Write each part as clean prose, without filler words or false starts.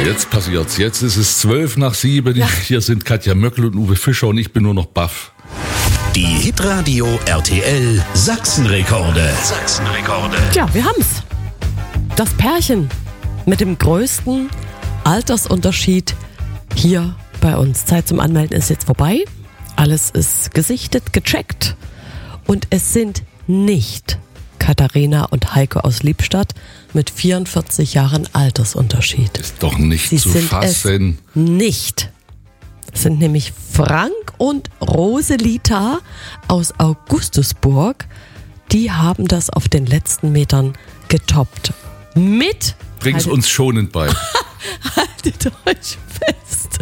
Jetzt passiert's. Jetzt ist es 7:12. Ja. Hier sind Katja Möckel und Uwe Fischer und ich bin nur noch baff. Die Hitradio RTL Sachsenrekorde. Ja, wir haben's. Das Pärchen mit dem größten Altersunterschied hier bei uns. Zeit zum Anmelden ist jetzt vorbei. Alles ist gesichtet, gecheckt. Und es sind nicht Katharina und Heiko aus Lippstadt mit 44 Jahren Altersunterschied. Ist doch nicht Sie zu sind fassen. Es nicht. Es sind nämlich Frank und Roselita aus Augustusburg. Die haben das auf den letzten Metern getoppt. Bring's uns schonend bei. Haltet euch fest.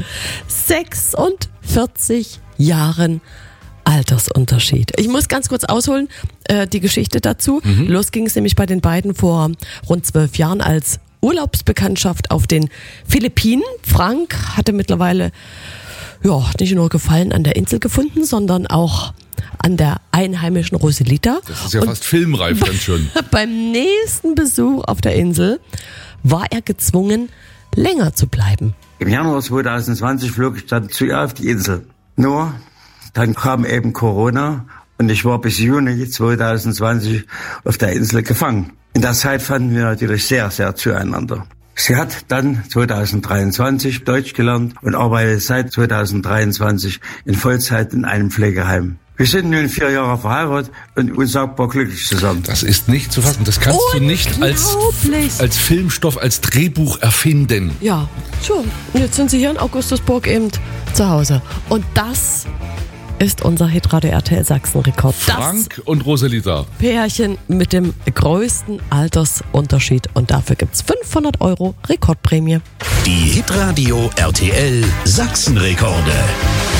46 Jahren Altersunterschied. Ich muss ganz kurz ausholen, die Geschichte dazu. Los ging es nämlich bei den beiden vor rund 12 Jahren als Urlaubsbekanntschaft auf den Philippinen. Frank hatte mittlerweile nicht nur Gefallen an der Insel gefunden, sondern auch an der einheimischen Roselita. Das ist ja fast filmreif dann schon. Beim nächsten Besuch auf der Insel war er gezwungen, länger zu bleiben. Im Januar 2020 flog ich dann zu ihr auf die Insel. Nur, dann kam eben Corona und ich war bis Juni 2020 auf der Insel gefangen. In der Zeit fanden wir natürlich sehr, sehr zueinander. Sie hat dann 2023 Deutsch gelernt und arbeitet seit 2023 in Vollzeit in einem Pflegeheim. Wir sind nun 4 Jahre verheiratet und unsagbar glücklich zusammen. Das ist nicht zu fassen. Das kannst du nicht als Filmstoff, als Drehbuch erfinden. Ja, schon. Und jetzt sind sie hier in Augustusburg eben zu Hause. Und das ist unser Hitradio RTL Sachsen-Rekord. Frank und Roselita. Pärchen mit dem größten Altersunterschied. Und dafür gibt's 500 € Rekordprämie. Die Hitradio RTL Sachsenrekorde.